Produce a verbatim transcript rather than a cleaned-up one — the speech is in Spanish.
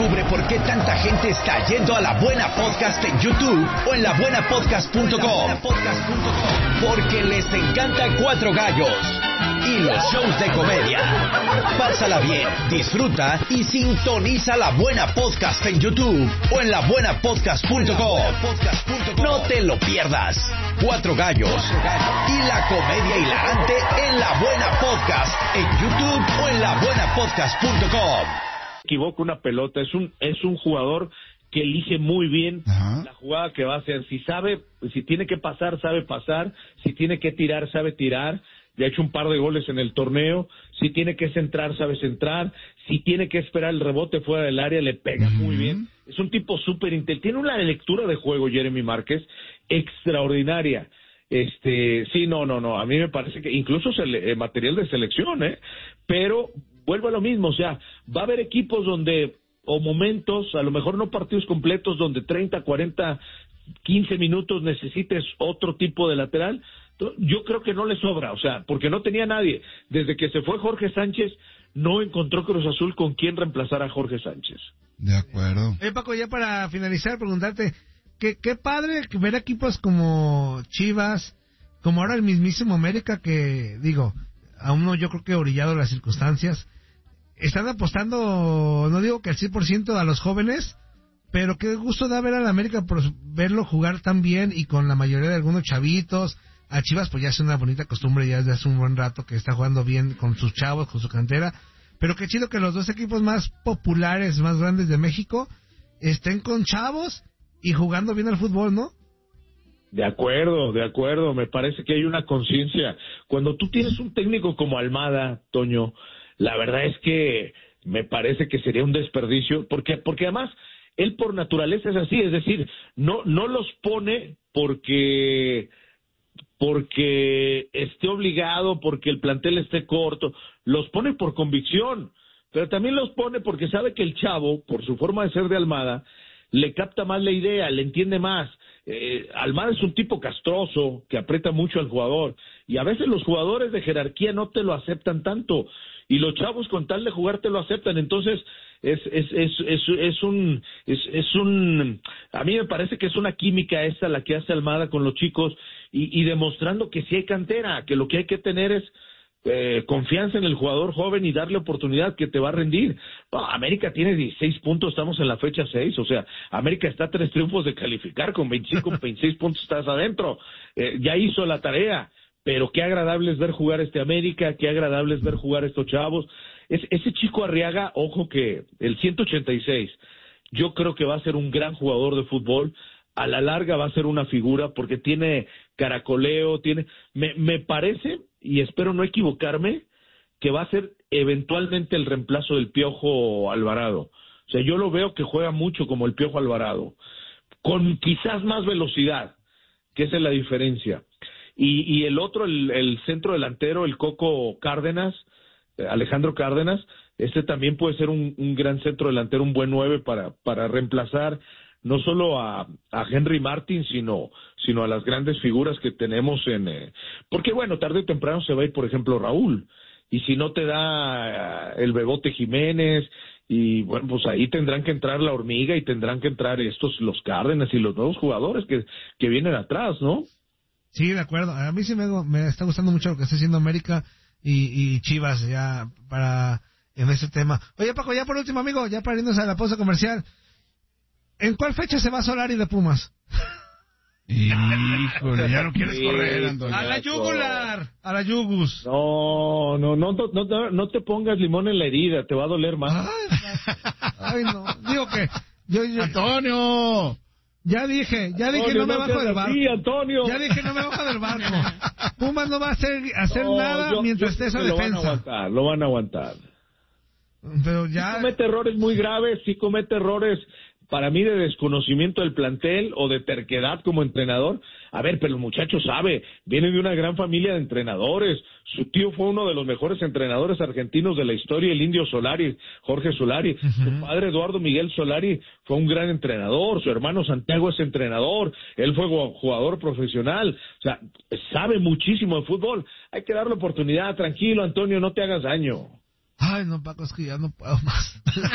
Descubre por qué tanta gente está yendo a La Buena Podcast en YouTube o en la buena podcast punto com. Porque les encanta Cuatro Gallos y los shows de comedia. Pásala bien, disfruta y sintoniza La Buena Podcast en YouTube o en la buena podcast punto com. No te lo pierdas. Cuatro Gallos y la comedia hilarante en La Buena Podcast en YouTube o en la buena podcast punto com. Equivoca una pelota, es un es un jugador que elige muy bien Ajá. la jugada que va a hacer. Si sabe, si tiene que pasar, sabe pasar. Si tiene que tirar, sabe tirar. Ya ha hecho un par de goles en el torneo. Si tiene que centrar, sabe centrar. Si tiene que esperar el rebote fuera del área, le pega uh-huh. muy bien. Es un tipo súper inteligente. Tiene una lectura de juego, Jeremy Márquez, extraordinaria. Este, sí, no, no, no. A mí me parece que incluso sele- material de selección, ¿eh? Pero vuelvo a lo mismo. O sea, va a haber equipos donde, o momentos, a lo mejor no partidos completos, donde treinta, cuarenta, quince minutos necesites otro tipo de lateral. Yo creo que no le sobra, o sea, porque no tenía nadie. Desde que se fue Jorge Sánchez, no encontró Cruz Azul con quién reemplazar a Jorge Sánchez. De acuerdo. Eh, Paco, ya para finalizar, preguntarte, qué, qué padre ver equipos como Chivas, como ahora el mismísimo América, que, digo, aún no, yo creo que orillado las circunstancias, están apostando, no digo que al cien por ciento a los jóvenes, pero qué gusto da ver al América por verlo jugar tan bien y con la mayoría de algunos chavitos. A Chivas pues ya es una bonita costumbre, ya desde hace un buen rato que está jugando bien con sus chavos, con su cantera, pero qué chido que los dos equipos más populares, más grandes de México estén con chavos y jugando bien al fútbol, ¿no? De acuerdo, de acuerdo, me parece que hay una conciencia. Cuando tú tienes un técnico como Almada, Toño, la verdad es que me parece que sería un desperdicio, porque porque además él por naturaleza es así, es decir, no no los pone porque porque esté obligado, porque el plantel esté corto, los pone por convicción, pero también los pone porque sabe que el chavo, por su forma de ser de Almada, le capta más la idea, le entiende más. Eh, Almada es un tipo castroso, que aprieta mucho al jugador, y a veces los jugadores de jerarquía no te lo aceptan tanto, y los chavos con tal de jugar te lo aceptan. Entonces es es es es, es un es, es un a mí me parece que es una química esa la que hace Almada con los chicos, y, y demostrando que sí hay cantera, que lo que hay que tener es eh, confianza en el jugador joven y darle oportunidad, que te va a rendir. No, América tiene dieciséis puntos, estamos en la fecha seis, o sea, América está a tres triunfos de calificar, con veinticinco, veintiséis puntos estás adentro, eh, ya hizo la tarea. Pero qué agradable es ver jugar este América, qué agradable es ver jugar estos chavos. Es, ese chico Arriaga, ojo que el ciento ochenta y seis, yo creo que va a ser un gran jugador de fútbol. A la larga va a ser una figura porque tiene caracoleo, tiene... Me, me parece, y espero no equivocarme, que va a ser eventualmente el reemplazo del Piojo Alvarado. O sea, yo lo veo que juega mucho como el Piojo Alvarado, con quizás más velocidad, que esa es la diferencia. Y, y el otro, el, el centro delantero, el Coco Cárdenas, eh, Alejandro Cárdenas, este también puede ser un, un gran centro delantero, un buen nueve para, para reemplazar no solo a, a Henry Martin, sino, sino a las grandes figuras que tenemos en... Eh, porque bueno, tarde o temprano se va a ir, por ejemplo, Raúl, y si no te da eh, el Bebote Jiménez, y bueno, pues ahí tendrán que entrar la Hormiga y tendrán que entrar estos, los Cárdenas y los nuevos jugadores que, que vienen atrás, ¿no? Sí, de acuerdo. A mí sí me, me está gustando mucho lo que está haciendo América y, y Chivas ya para en ese tema. Oye, Paco, ya por último, amigo, ya para irnos a la pausa comercial, ¿en cuál fecha se va Solari de Pumas? Híjole, ya no quieres correr, Antonio. A la yugular, a la yugus. No, no, no, no, no, no te pongas limón en la herida, te va a doler más. Ay, ay no, digo que yo, yo Antonio. Ya dije, ya dije Antonio, no me no bajo del barco. Sí, Antonio. Ya dije no me bajo del barco. Pumas no va a hacer, hacer No, nada yo, mientras yo esté esa lo defensa. Van a aguantar, lo van a aguantar. Pero ya... Sí comete errores muy graves, sí comete errores para mí de desconocimiento del plantel o de terquedad como entrenador. A ver, pero el muchacho sabe, viene de una gran familia de entrenadores. Su tío fue uno de los mejores entrenadores argentinos de la historia, el Indio Solari, Jorge Solari. Uh-huh. Su padre, Eduardo Miguel Solari, fue un gran entrenador. Su hermano Santiago es entrenador. Él fue jugador profesional. O sea, sabe muchísimo de fútbol. Hay que darle oportunidad. Tranquilo, Antonio, no te hagas daño. Ay, no, Paco, es que ya no puedo más.